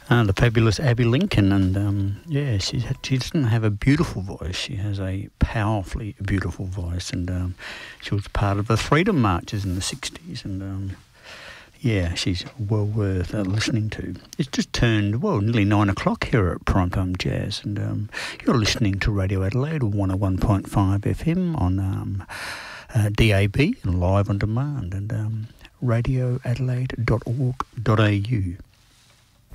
The fabulous Abby Lincoln, and yeah, she doesn't have a beautiful voice. She has a powerfully beautiful voice, and she was part of the Freedom Marches in the 60s, and yeah, she's well worth listening to. It's just turned, nearly 9 o'clock here at Primetime Jazz, and you're listening to Radio Adelaide 101.5 FM on DAB, live on demand, and radioadelaide.org.au.